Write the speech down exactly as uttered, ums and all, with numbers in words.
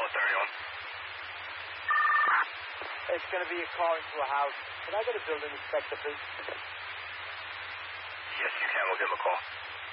thirty-one. It's going to be a call into a house. Can I get a building inspector, please? Yes, you can. We'll give him a call.